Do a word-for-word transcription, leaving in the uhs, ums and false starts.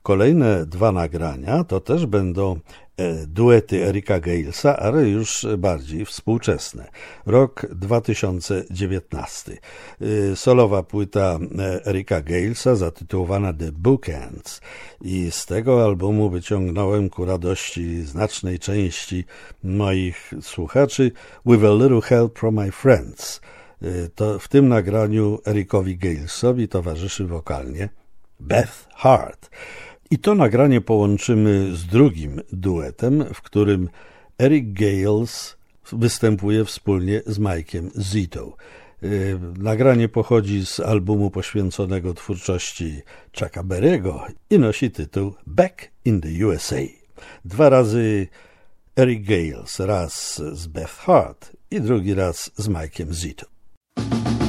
Kolejne dwa nagrania to też będą duety Ericka Galesa, ale już bardziej współczesne. Rok dwa tysiące dziewiętnasty. Solowa płyta Ericka Galesa zatytułowana The Bookends i z tego albumu wyciągnąłem ku radości znacznej części moich słuchaczy With a Little Help from My Friends. To w tym nagraniu Erickowi Galesowi towarzyszy wokalnie Beth Hart. I to nagranie połączymy z drugim duetem, w którym Eric Gales występuje wspólnie z Mike'em Zito. Nagranie pochodzi z albumu poświęconego twórczości Chucka Berry'ego i nosi tytuł Back in the U S A. Dwa razy Eric Gales, raz z Beth Hart i drugi raz z Mike'em Zito.